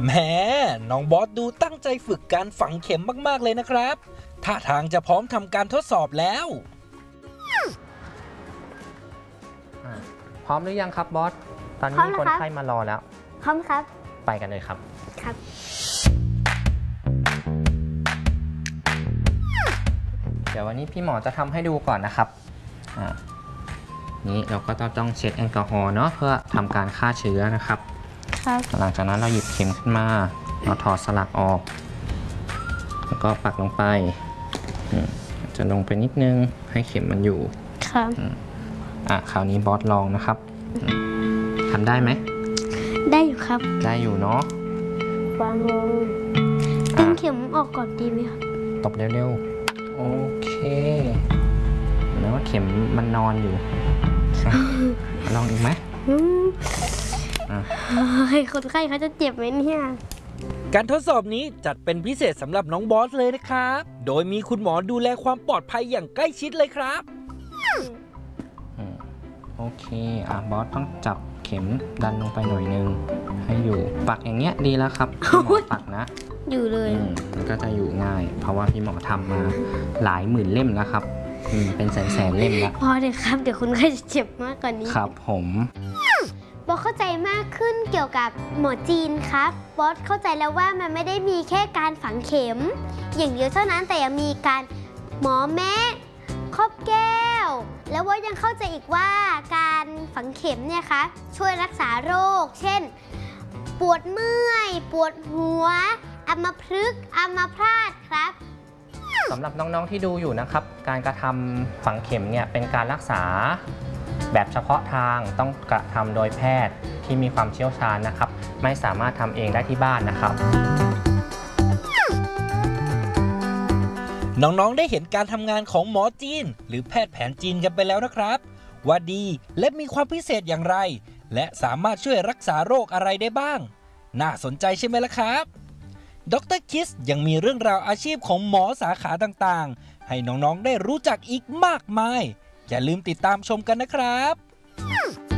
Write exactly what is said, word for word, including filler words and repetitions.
แหมน้องบอสดูตั้งใจฝึกการฝังเข็มมากๆเลยนะครับท่าทางจะพร้อมทำการทดสอบแล้วพร้อมหรือยังครับบอสตอนนี้มีคนไข้มารอแล้วพร้อมครับไปกันเลยครับครับเดี๋ยววันนี้พี่หมอจะทำให้ดูก่อนนะครับนี้เราก็ต้องเช็ดแอลกอฮอล์เนาะเพื่อทำการฆ่าเชื้อนะครับครับหลังจากนั้นเราหยิบเข็มขึ้นมาเราถอดสลักออกแล้วก็ปักลงไปจะลงไปนิดนึงให้เข็มมันอยู่ครับอ่ะคราวนี้บอสลองนะครับทำได้ไหมได้อยู่ครับได้อยู่เนาะวางลงดึงเข็มออกก่อนดีไหมครับตบเร็วๆโอเคแล้วว่าเข็มมันนอนอยู่ลองอีกไหมให้คนไข้เขาจะเจ็บไหมเนี่ยการทดสอบนี้จัดเป็นพิเศษสำหรับน้องบอสเลยนะครับโดยมีคุณหมอดูแลความปลอดภัยอย่างใกล้ชิดเลยครับโอเคอ่ะบอสต้องจับเข็มดันลงไปหน่อยนึงให้อยู่ปักอย่างเงี้ยดีแล้วครับพี่หมอปักนะอยู่เลยมันก็จะอยู่ง่ายเพราะว่าพี่หมอทำมาหลายหมื่นเล่มแล้วครับเป็นแสนแสนเล่มแล้วพอเลยครับเดี๋ยวคุณไข้จะเจ็บมากกว่านี้ครับผมบอสเข้าใจมากขึ้นเกี่ยวกับหมอจีนครับบอสเข้าใจแล้วว่ามันไม่ได้มีแค่การฝังเข็มอย่างเดียวเท่านั้นแต่ยังมีการหมอแม้ครอบแก้วแล้วบอสยังเข้าใจอีกว่าการฝังเข็มเนี่ยคะช่วยรักษาโรคเช่นปวดเมื่อยปวดหัวอัมพฤกษ์อัมพาตครับสำหรับน้องๆที่ดูอยู่นะครับการกระทำฝังเข็มเนี่ยเป็นการรักษาแบบเฉพาะทางต้องกระทำโดยแพทย์ที่มีความเชี่ยวชาญนะครับไม่สามารถทำเองได้ที่บ้านนะครับน้องๆได้เห็นการทำงานของหมอจีนหรือแพทย์แผนจีนกันไปแล้วนะครับว่าดีและมีความพิเศษอย่างไรและสามารถช่วยรักษาโรคอะไรได้บ้างน่าสนใจใช่ไหมล่ะครับดร.คิสยังมีเรื่องราวอาชีพของหมอสาขาต่างๆให้น้องๆได้รู้จักอีกมากมายอย่าลืมติดตามชมกันนะครับ